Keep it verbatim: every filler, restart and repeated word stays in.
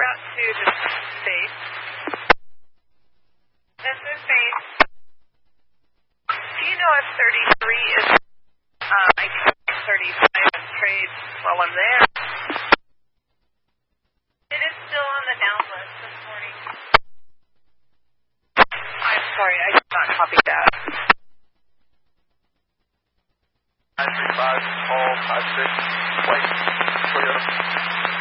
out to the space. This is base. Do you know if thirty-three is, uh, I can thirty-five and trade while I'm there? It is still on the down list this morning. I'm sorry, I did not copy that. nine three five, all five six, white, Toyota.